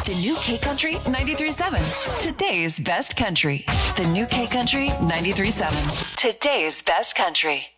The new K Country 93.7. Today's best country. The new K Country 93.7. Today's best country.